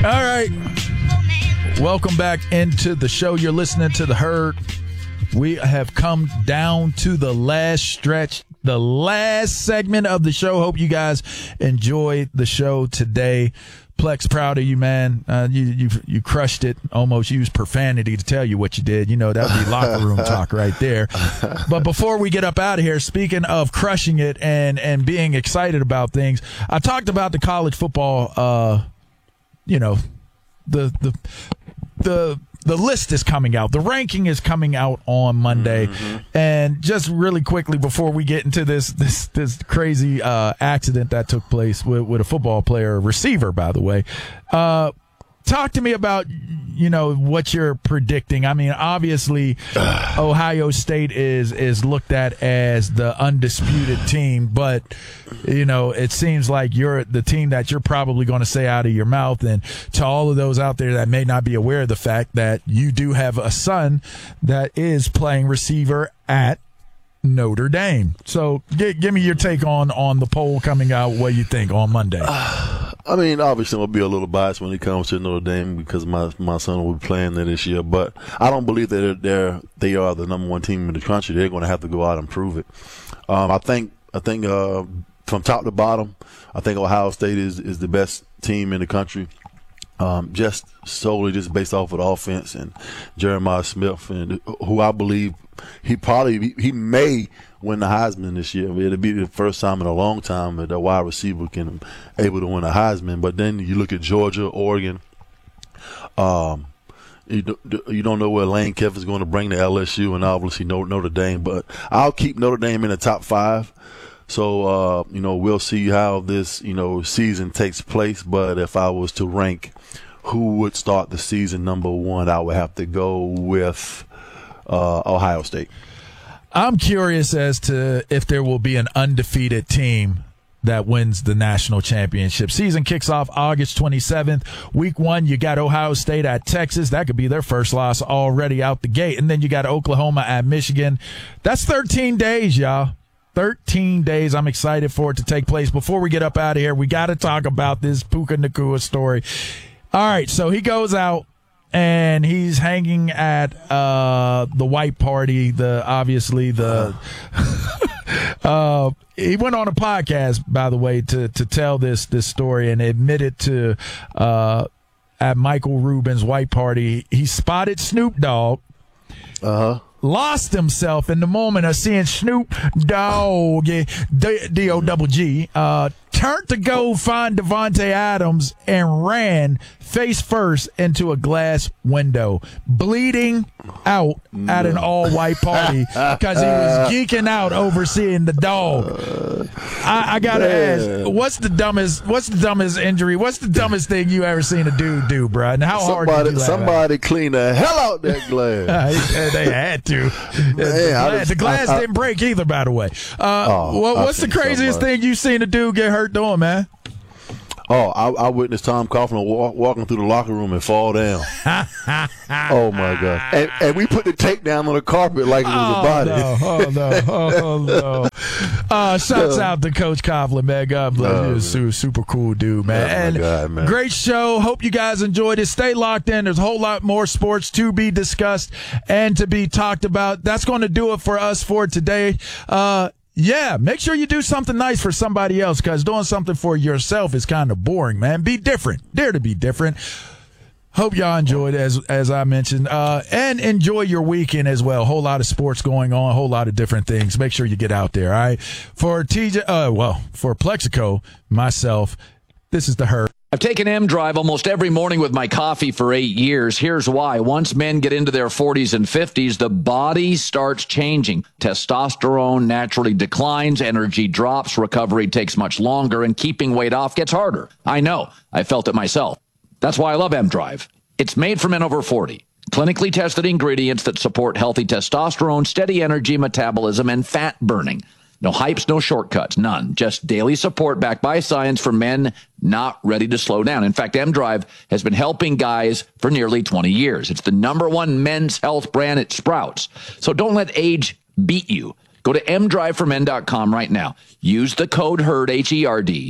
All right. Welcome back into the show. You're listening to The Herd. We have come down to the last stretch, the last segment of the show. Hope you guys enjoy the show today. Plex, proud of you, man. You crushed it. Almost used profanity to tell you what you did. You know, that would be locker room talk right there. But before we get up out of here, speaking of crushing it and being excited about things, I talked about the college football, the list is coming out. The ranking is coming out on Monday. Mm-hmm. And just really quickly before we get into this crazy accident that took place with a football player, a receiver, by the way, talk to me about, what you're predicting. I mean, obviously, Ohio State is looked at as the undisputed team, but, it seems like you're the team that you're probably going to say out of your mouth. And to all of those out there that may not be aware of the fact that you do have a son that is playing receiver at Notre Dame. So give me your take on the poll coming out, what you think on Monday. I mean, obviously, I'm going to be a little biased when it comes to Notre Dame because my son will be playing there this year. But I don't believe that they are the number one team in the country. They're going to have to go out and prove it. I think from top to bottom, I think Ohio State is the best team in the country. Just solely based off of the offense and Jeremiah Smith, and who I believe he may win the Heisman this year. It'll be the first time in a long time that a wide receiver can able to win a Heisman. But then you look at Georgia, Oregon. You don't know where Lane Kiffin is going to bring to LSU, and obviously Notre Dame. But I'll keep Notre Dame in the top 5. So we'll see how this season takes place. But if I was to rank who would start the season number 1, I would have to go with Ohio State. I'm curious as to if there will be an undefeated team that wins the national championship. Season kicks off August 27th. Week 1, you got Ohio State at Texas. That could be their first loss already out the gate. And then you got Oklahoma at Michigan. That's 13 days, y'all. 13 days. I'm excited for it to take place. Before we get up out of here, we got to talk about this Puka Nacua story. All right, so he goes out and he's hanging at the white party. He went on a podcast, by the way, to tell this story, and admitted to at Michael Rubin's white party, he spotted Snoop Dogg. Lost himself in the moment of seeing Snoop Dogg, D-O-double-G, turned to go find Devontae Adams and ran face first into a glass window, bleeding out at an all-white party because he was geeking out over seeing the dog. I gotta ask, what's the dumbest injury? What's the dumbest thing you ever seen a dude do, bro? And how hard did you laugh somebody clean the hell out that glass. They had to. The glass didn't break either, by the way. What's the craziest thing you seen a dude get hurt doing, man? I witnessed Tom Coughlin walking through the locker room and fall down. Oh, my God. And we put the tape down on the carpet like it was a body. No. Shouts out to Coach Coughlin, man. God bless you. Super cool dude, man. God, man. Great show. Hope you guys enjoyed it. Stay locked in. There's a whole lot more sports to be discussed and to be talked about. That's going to do it for us for today. Yeah, make sure you do something nice for somebody else, because doing something for yourself is kind of boring, man. Be different. Dare to be different. Hope y'all enjoyed, as I mentioned, and enjoy your weekend as well. Whole lot of sports going on, a whole lot of different things. Make sure you get out there, all right? For for Plexico, myself, this is The Herd. I've taken M-Drive almost every morning with my coffee for 8 years. Here's why. Once men get into their 40s and 50s, the body starts changing. Testosterone naturally declines, energy drops, recovery takes much longer, and keeping weight off gets harder. I know. I felt it myself. That's why I love M-Drive. It's made for men over 40. Clinically tested ingredients that support healthy testosterone, steady energy metabolism, and fat burning. No hypes, no shortcuts, none. Just daily support backed by science for men not ready to slow down. In fact, M-Drive has been helping guys for nearly 20 years. It's the #1 men's health brand at Sprouts. So don't let age beat you. Go to mdriveformen.com right now. Use the code HERD, H-E-R-D.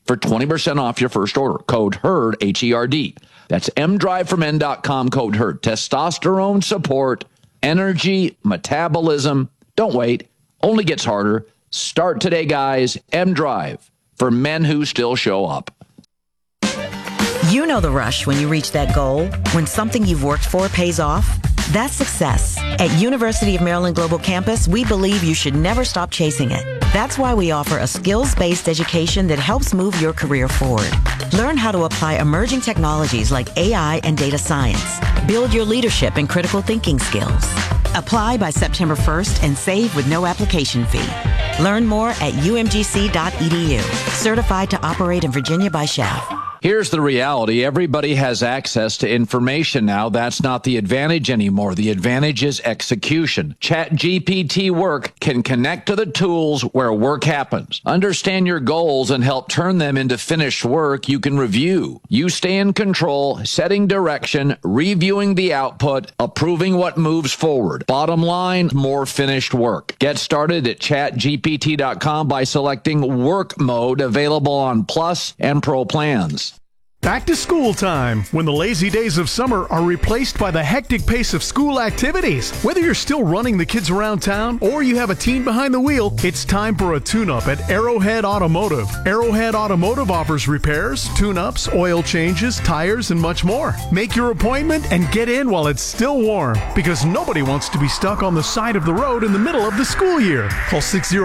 for 20% off your first order. Code HERD, H-E-R-D. That's mdriveformen.com, code HERD. Testosterone support, energy, metabolism. Don't wait. Only gets harder. Start today, guys. M-Drive for men who still show up. You know the rush when you reach that goal, when something you've worked for pays off. That's success. At University of Maryland Global Campus, we believe you should never stop chasing it. That's why we offer a skills-based education that helps move your career forward. Learn how to apply emerging technologies like AI and data science. Build your leadership and critical thinking skills. Apply by September 1st and save with no application fee. Learn more at umgc.edu. Certified to operate in Virginia by SCHAF. Here's the reality. Everybody has access to information now. That's not the advantage anymore. The advantage is execution. ChatGPT Work can connect to the tools where work happens. Understand your goals and help turn them into finished work you can review. You stay in control, setting direction, reviewing the output, approving what moves forward. Bottom line, more finished work. Get started at chatgpt.com by selecting Work Mode, available on Plus and Pro plans. Back to school time, when the lazy days of summer are replaced by the hectic pace of school activities. Whether you're still running the kids around town or you have a teen behind the wheel, it's time for a tune-up at Arrowhead Automotive. Arrowhead Automotive offers repairs, tune-ups, oil changes, tires, and much more. Make your appointment and get in while it's still warm, because nobody wants to be stuck on the side of the road in the middle of the school year. Call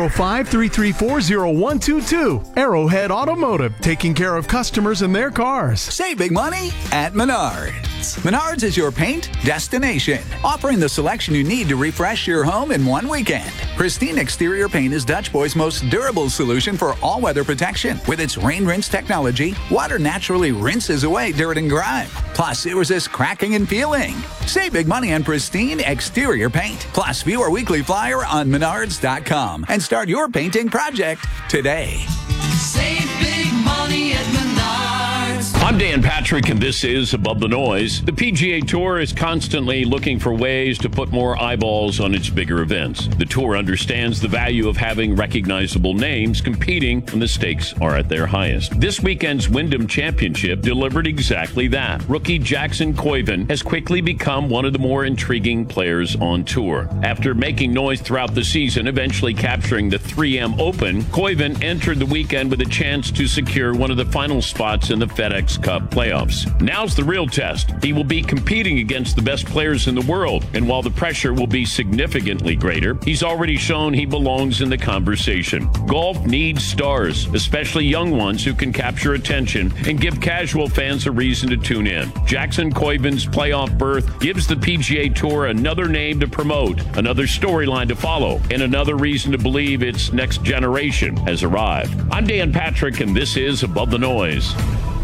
605-334-0122. Arrowhead Automotive, taking care of customers and their cars. Save big money at Menards. Menards is your paint destination, offering the selection you need to refresh your home in one weekend. Pristine Exterior Paint is Dutch Boy's most durable solution for all-weather protection. With its rain rinse technology, water naturally rinses away dirt and grime. Plus, it resists cracking and peeling. Save big money on Pristine Exterior Paint. Plus, view our weekly flyer on Menards.com and start your painting project today. Save big money at Menards. I'm Dan Patrick, and this is Above the Noise. The PGA Tour is constantly looking for ways to put more eyeballs on its bigger events. The Tour understands the value of having recognizable names competing when the stakes are at their highest. This weekend's Wyndham Championship delivered exactly that. Rookie Jackson Koiven has quickly become one of the more intriguing players on tour. After making noise throughout the season, eventually capturing the 3M Open, Koiven entered the weekend with a chance to secure one of the final spots in the FedEx Cup playoffs. Now's the real test. He will be competing against the best players in the world, and while the pressure will be significantly greater, he's already shown he belongs in the conversation. Golf needs stars, especially young ones who can capture attention and give casual fans a reason to tune in. Jackson Koiven's playoff berth gives the PGA Tour another name to promote, another storyline to follow, and another reason to believe its next generation has arrived. I'm Dan Patrick, and this is Above the Noise.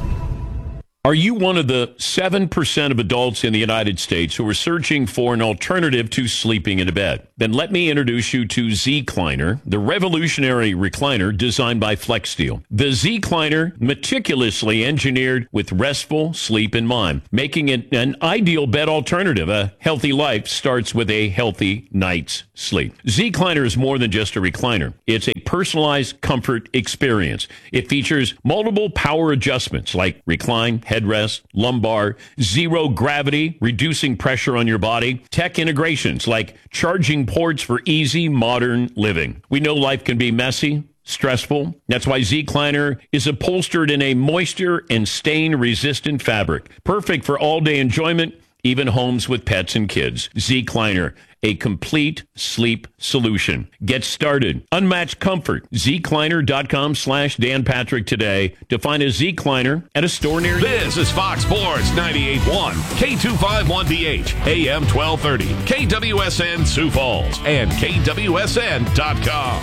Are you one of the 7% of adults in the United States who are searching for an alternative to sleeping in a bed? Then let me introduce you to Zecliner, the revolutionary recliner designed by FlexSteel. The Zecliner, meticulously engineered with restful sleep in mind, making it an ideal bed alternative. A healthy life starts with a healthy night's sleep. Zecliner is more than just a recliner. It's a personalized comfort experience. It features multiple power adjustments like recline, headrest, lumbar, zero gravity, reducing pressure on your body, tech integrations like charging ports for easy modern living. We know life can be messy, stressful. That's why Zecliner is upholstered in a moisture and stain-resistant fabric, perfect for all-day enjoyment, even homes with pets and kids. Zecliner, a complete sleep solution. Get started. Unmatched comfort. Zecliner.com/Dan Patrick today to find a Zecliner at a store near you. This is Fox Sports 98.1, K251DH, AM 1230, KWSN Sioux Falls, and KWSN.com.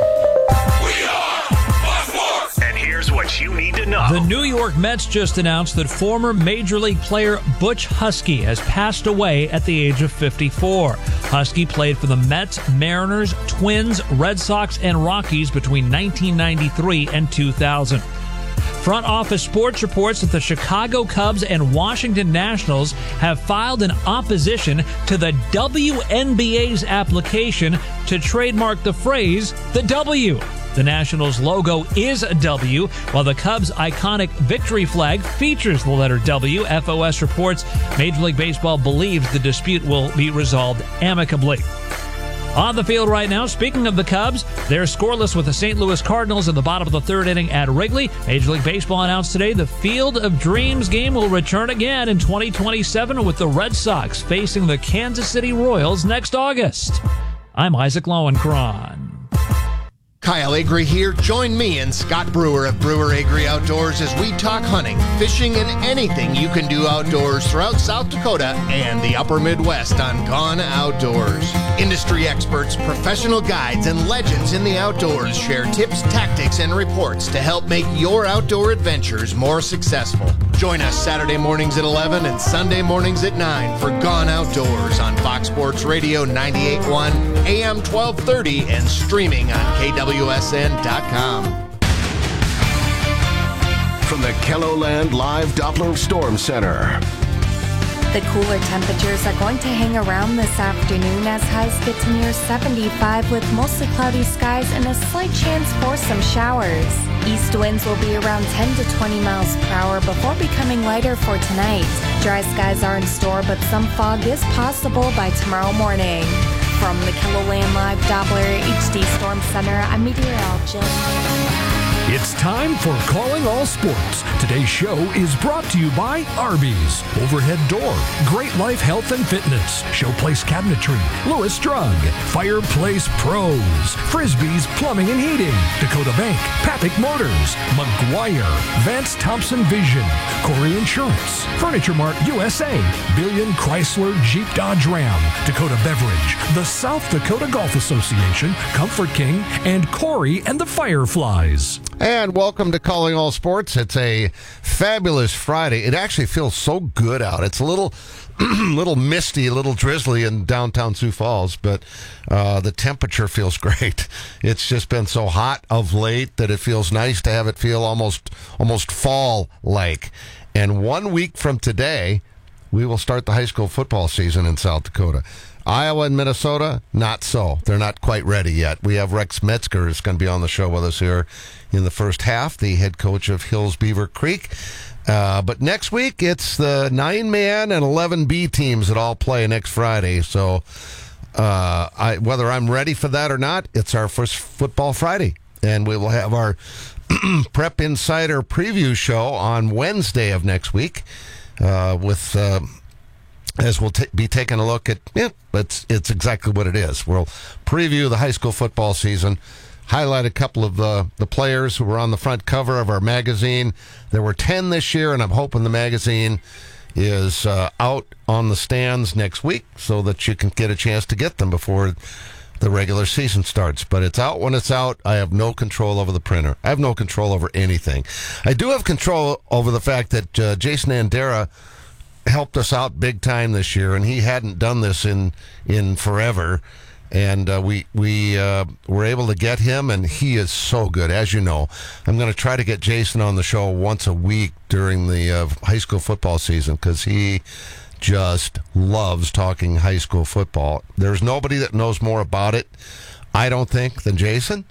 We are Fox Sports. And here's what you need to know. The New York Mets just announced that former Major League player Butch Husky has passed away at the age of 54. Husky played for the Mets, Mariners, Twins, Red Sox, and Rockies between 1993 and 2000. Front Office Sports reports that the Chicago Cubs and Washington Nationals have filed an opposition to the WNBA's application to trademark the phrase, the W. The Nationals logo is a W, while the Cubs' iconic victory flag features the letter W. FOS reports Major League Baseball believes the dispute will be resolved amicably. On the field right now, speaking of the Cubs, they're scoreless with the St. Louis Cardinals in the bottom of the third inning at Wrigley. Major League Baseball announced today the Field of Dreams game will return again in 2027 with the Red Sox facing the Kansas City Royals next August. I'm Isaac Lowenkron. Kyle Agri here. Join me and Scott Brewer of Brewer Agri Outdoors as we talk hunting, fishing, and anything you can do outdoors throughout South Dakota and the upper Midwest on Gone Outdoors. Industry experts, professional guides, and legends in the outdoors share tips, tactics, and reports to help make your outdoor adventures more successful. Join us Saturday mornings at 11 and Sunday mornings at 9 for Gone Outdoors on Fox Sports Radio 98.1, AM 1230, and streaming on KWSN.com. From the KELOLAND Live Doppler Storm Center. The cooler temperatures are going to hang around this afternoon as highs get to near 75 with mostly cloudy skies and a slight chance for some showers. East winds will be around 10 to 20 miles per hour before becoming lighter for tonight. Dry skies are in store, but some fog is possible by tomorrow morning. From the KELOLAND Live Doppler HD Storm Center, I'm meteorologist. It's time for Calling All Sports. Today's show is brought to you by Arby's, Overhead Door, Great Life Health and Fitness, Showplace Cabinetry, Lewis Drug, Fireplace Pros, Frisbee's Plumbing and Heating, Dakota Bank, Papik Motors, McGuire, Vance Thompson Vision, Corey Insurance, Furniture Mart USA, Billion Chrysler Jeep Dodge Ram, Dakota Beverage, the South Dakota Golf Association, Comfort King, and Corey and the Fireflies. And welcome to Calling All Sports. It's a fabulous Friday. It actually feels so good out. It's a little misty, a little drizzly in downtown Sioux Falls, but the temperature feels great. It's just been so hot of late that it feels nice to have it feel almost fall-like. And 1 week from today, we will start the high school football season in South Dakota. Iowa and Minnesota, not so. They're not quite ready yet. We have Rex Metzger is going to be on the show with us here in the first half, the head coach of Hills Beaver Creek. But next week, it's the 9-man and 11B teams that all play next Friday. So whether I'm ready for that or not, it's our first Football Friday. And we will have our Prep Insider preview show on Wednesday of next week with... as we'll be taking a look at, it's exactly what it is. We'll preview the high school football season, highlight a couple of the players who were on the front cover of our magazine. There were 10 this year, and I'm hoping the magazine is out on the stands next week so that you can get a chance to get them before the regular season starts. But it's out when it's out. I have no control over the printer. I have no control over anything. I do have control over the fact that Jason Andera helped us out big time this year, and he hadn't done this in forever. And we were able to get him, and he is so good. As you know, I'm going to try to get Jason on the show once a week during the high school football season because he just loves talking high school football. There's nobody that knows more about it, I don't think, than Jason.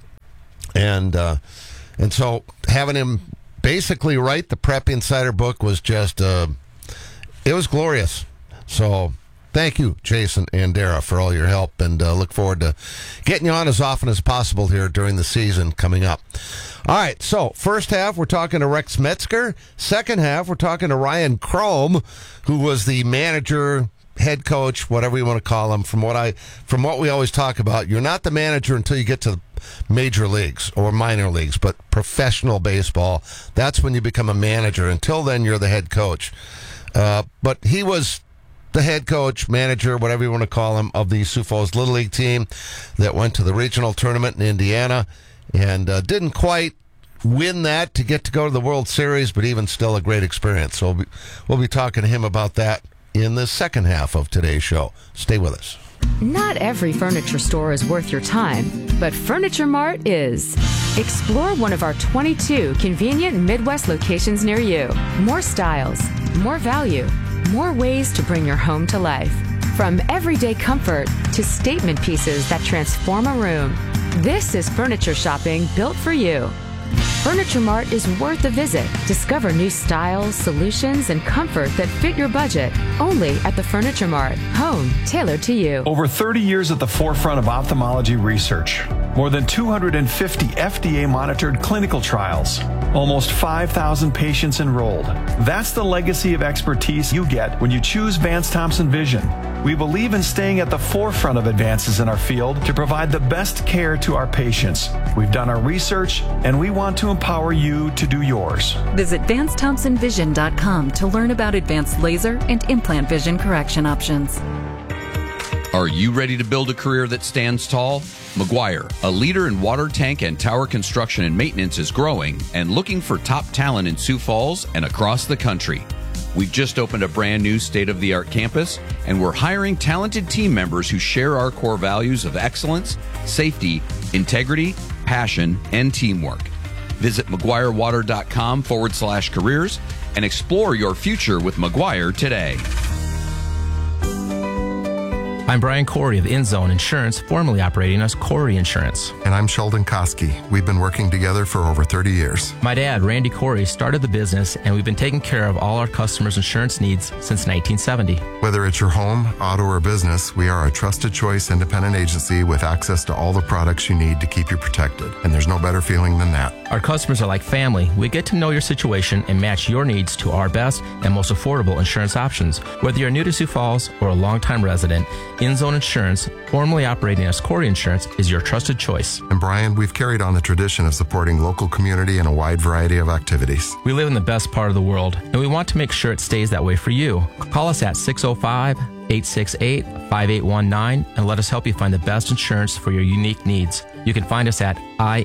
And so having him basically write the Prep Insider book was just... it was glorious. So thank you, Jason Andera, for all your help, and look forward to getting you on as often as possible here during the season coming up. All right, so first half, we're talking to Rex Metzger. Second half, we're talking to Ryan Chrome, who was the manager, head coach, whatever you want to call him. From what we always talk about, you're not the manager until you get to major leagues or minor leagues, but professional baseball, that's when you become a manager. Until then, you're the head coach. But he was the head coach, manager, whatever you want to call him, of the Sioux Falls Little League team that went to the regional tournament in Indiana and didn't quite win that to get to go to the World Series, but even still a great experience. So we'll be talking to him about that in the second half of today's show. Stay with us. Not every furniture store is worth your time, but Furniture Mart is. Explore one of our 22 convenient Midwest locations near you. More styles, more value, more ways to bring your home to life. From everyday comfort to statement pieces that transform a room, This is furniture shopping built for you. Furniture Mart is worth a visit. Discover new styles, solutions, and comfort that fit your budget. Only at the Furniture Mart. Home tailored to you. Over 30 years at the forefront of ophthalmology research. More than 250 FDA-monitored clinical trials. Almost 5,000 patients enrolled. That's the legacy of expertise you get when you choose Vance Thompson Vision. We believe in staying at the forefront of advances in our field to provide the best care to our patients. We've done our research, and we want to empower you to do yours. Visit VanceThompsonVision.com to learn about advanced laser and implant vision correction options. Are you ready to build a career that stands tall? McGuire, a leader in water tank and tower construction and maintenance, is growing and looking for top talent in Sioux Falls and across the country. We've just opened a brand new state-of-the-art campus, and we're hiring talented team members who share our core values of excellence, safety, integrity, passion, and teamwork. Visit McGuireWater.com/careers and explore your future with McGuire today. I'm Brian Corey of InZone Insurance, formerly operating as Corey Insurance. And I'm Sheldon Koski. We've been working together for over 30 years. My dad, Randy Corey, started the business, and we've been taking care of all our customers' insurance needs since 1970. Whether it's your home, auto, or business, we are a trusted choice independent agency with access to all the products you need to keep you protected. And there's no better feeling than that. Our customers are like family. We get to know your situation and match your needs to our best and most affordable insurance options. Whether you're new to Sioux Falls or a longtime resident, InZone Insurance, formerly operating as Corey Insurance, is your trusted choice. And Brian, we've carried on the tradition of supporting local community in a wide variety of activities. We live in the best part of the world, and we want to make sure it stays that way for you. Call us at 605-868-5819 and let us help you find the best insurance for your unique needs. You can find us at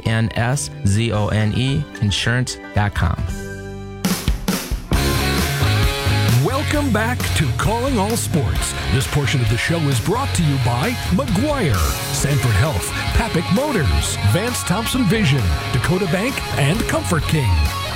inszoneinsurance.com. Welcome back to Calling All Sports. This portion of the show is brought to you by McGuire, Sanford Health, Papik Motors, Vance Thompson Vision, Dakota Bank, and Comfort King.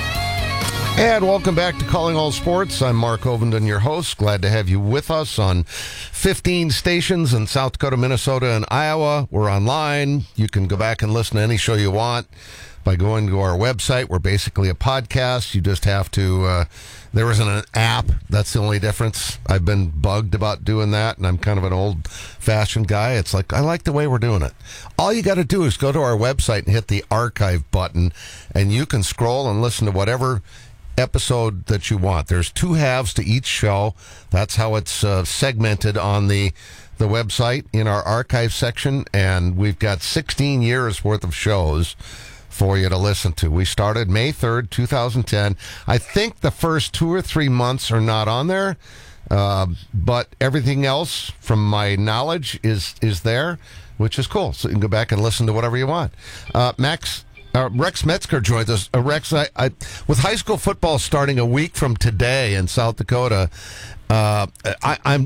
And welcome back to Calling All Sports. I'm Mark Ovenden, your host. Glad to have you with us on 15 stations in South Dakota, Minnesota, and Iowa. We're online. You can go back and listen to any show you want by going to our website. We're basically a podcast. You just have to, there isn't an app. That's the only difference. I've been bugged about doing that, and I'm kind of an old-fashioned guy. It's like, I like the way we're doing it. All you got to do is go to our website and hit the archive button, and you can scroll and listen to whatever episode that you want. There's 2 halves to each show. That's how it's segmented on the website in our archive section, and we've got 16 years worth of shows for you to listen to. We started May 3rd, 2010. I think the first 2 or 3 months are not on there, but everything else, from my knowledge, is there, which is cool. So you can go back and listen to whatever you want. Rex Metzger joins us. Rex, with high school football starting a week from today in South Dakota, I'm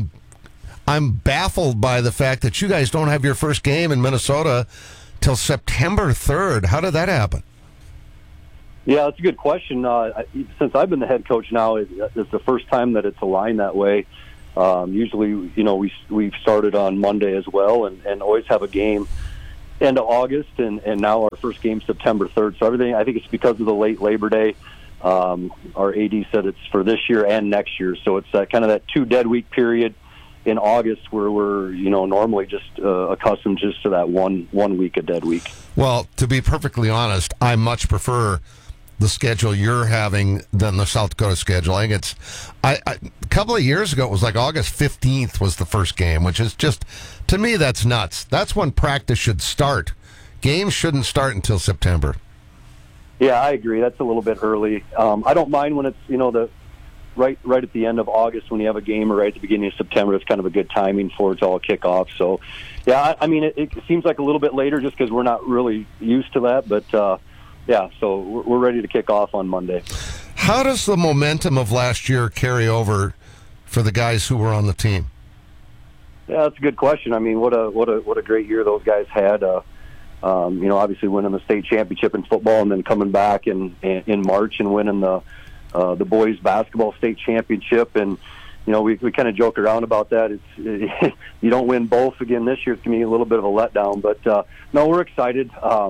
baffled by the fact that you guys don't have your first game in Minnesota till September 3rd. How did that happen? Yeah, that's a good question. Since I've been the head coach now, it's the first time that it's aligned that way. Usually, we've started on Monday as well, and always have a game end of August, and now our first game September 3rd. So everything, I think it's because of the late Labor Day. Our AD said it's for this year and next year, so it's kind of that 2 dead week period in August where we're normally just accustomed just to that one week a dead week. Well, to be perfectly honest, I much prefer the schedule you're having than the South Dakota schedule. I think it's a couple of years ago it was like August 15th was the first game, which is just, to me, that's nuts. That's when practice should start. Games shouldn't start until September. Yeah, I agree. That's a little bit early. I don't mind when it's the right at the end of August when you have a game, or right at the beginning of September. It's kind of a good timing for it to all kick off. So, yeah, I mean, it seems like a little bit later just because we're not really used to that. But, yeah, so we're ready to kick off on Monday. How does the momentum of last year carry over for the guys who were on the team? Yeah, that's a good question. I mean, what a great year those guys had. Obviously winning the state championship in football, and then coming back in March and winning the boys basketball state championship, and we kind of joke around about that. It's you don't win both again this year, it's going to be a little bit of a letdown. But no, we're excited,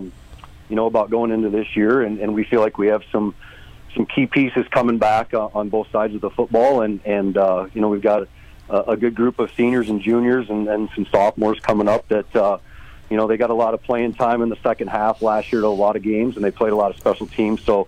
about going into this year, and we feel like we have some key pieces coming back on both sides of the football, and we've got a good group of seniors and juniors and some sophomores coming up that they got a lot of playing time in the second half last year to a lot of games, and they played a lot of special teams. So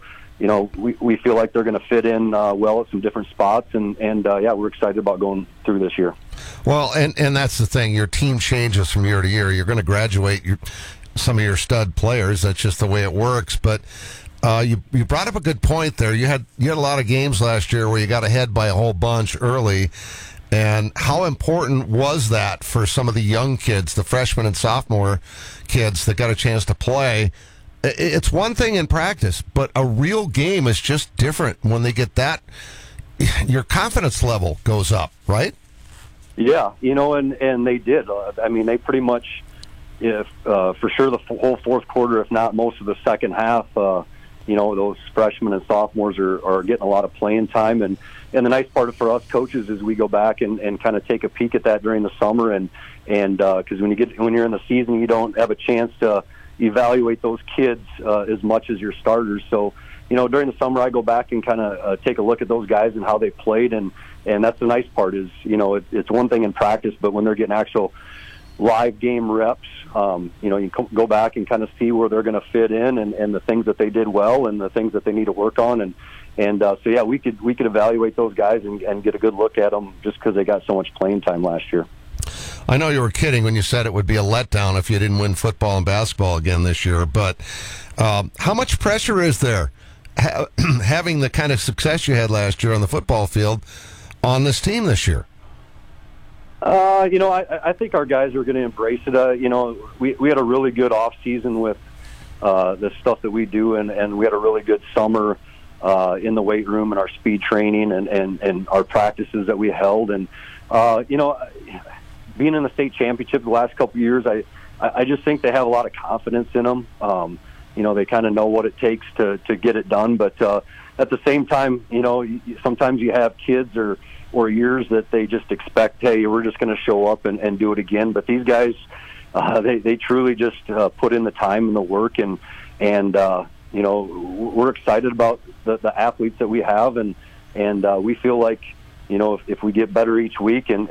we feel like they're going to fit in well at some different spots, and we're excited about going through this year. Well, and that's the thing. Your team changes from year to year. You're going to graduate some of your stud players. That's just the way it works. But you brought up a good point there. You had a lot of games last year where you got ahead by a whole bunch early. And how important was that for some of the young kids, the freshman and sophomore kids that got a chance to play? It's one thing in practice, but a real game is just different when they get that. Your confidence level goes up, right? Yeah, and they did. They pretty much, for sure, the whole fourth quarter, if not most of the second half, those freshmen and sophomores are getting a lot of playing time. And the nice part for us coaches is we go back and kind of take a peek at that during the summer. And because when you're in the season, you don't have a chance to evaluate those kids as much as your starters. So, during the summer, I go back and kind of take a look at those guys and how they played. And that's the nice part is, it's one thing in practice, but when they're getting actual live game reps, you go back and kind of see where they're going to fit in and the things that they did well and the things that they need to work on. So we could evaluate those guys and get a good look at them just because they got so much playing time last year. I know you were kidding when you said it would be a letdown if you didn't win football and basketball again this year, but how much pressure is there having the kind of success you had last year on the football field on this team this year? I think our guys are going to embrace it. We had a really good off season with the stuff that we do, and we had a really good summer in the weight room and our speed training and our practices that we held. And being in the state championship the last couple of years, I just think they have a lot of confidence in them. They kind of know what it takes to get it done. But at the same time, sometimes you have kids or years that they just expect, hey, we're just going to show up and do it again. But these guys, they truly just put in the time and the work, and we're excited about the athletes that we have, and we feel like if we get better each week and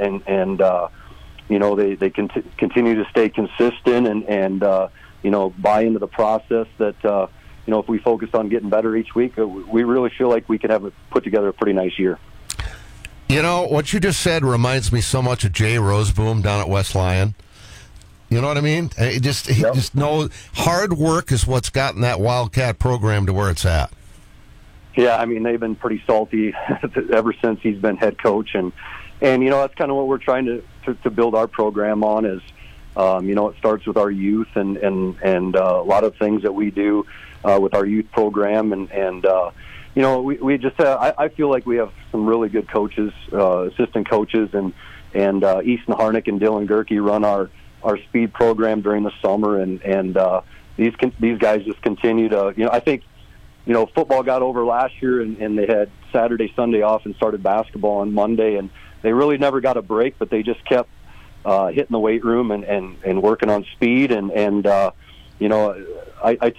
they continue to stay consistent and buy into the process that if we focus on getting better each week, we really feel like we could have put together a pretty nice year. What you just said reminds me so much of Jay Roseboom down at West Lyon. You know what I mean? He just knows hard work is what's gotten that Wildcat program to where it's at. Yeah, they've been pretty salty ever since he's been head coach, and that's kind of what we're trying to build our program on is, it starts with our youth and a lot of things that we do with our youth program, and we just I feel like we have some really good coaches, assistant coaches, and Easton Harnick and Dylan Gerke run our speed program during the summer, and these guys just continue to, I think, football got over last year, and they had Saturday, Sunday off and started basketball on Monday, and they really never got a break, but they just kept hitting the weight room and working on speed, and I